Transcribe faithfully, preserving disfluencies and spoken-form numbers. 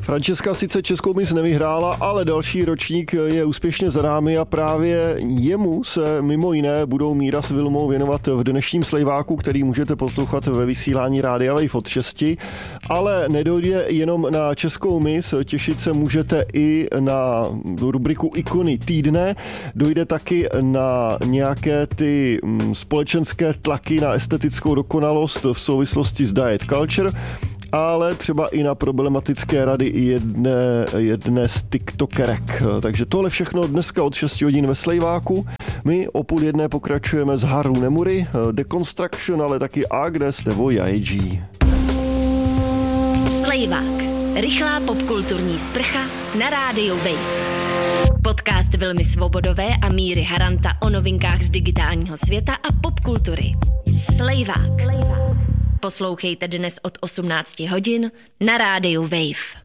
Francesca sice českou mis nevyhrála, ale další ročník je úspěšně za námi a právě jemu se mimo jiné budou Míra s Vilmou věnovat v dnešním Slejváku, který můžete poslouchat ve vysílání Rádia Wave od šesti. Ale nedojde jenom na českou mis, těšit se můžete i na rubriku Ikony týdne. Dojde taky na nějaké ty společenské tlaky na estetickou dokonalost v souvislosti s diet culture, ale třeba i na problematické rady i jedné, jedné z tiktokerek. Takže tohle všechno dneska od šesti hodin ve Slejváku. My o půl jedné pokračujeme s Haru Nemuri, Deconstruction, ale taky Agnes nebo Yaeji. Slejvák. Rychlá popkulturní sprcha na rádiu Wave. Podcast Vilmy Svobodové a Míry Haranta o novinkách z digitálního světa a popkultury. Slejvák. Poslouchejte dnes od osmnácti hodin na rádiu Wave.